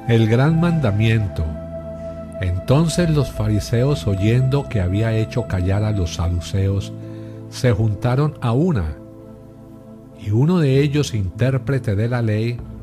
El gran mandamiento. Entonces los fariseos, oyendo que había hecho callar a los saduceos, se juntaron a una, y uno de ellos, intérprete de la ley,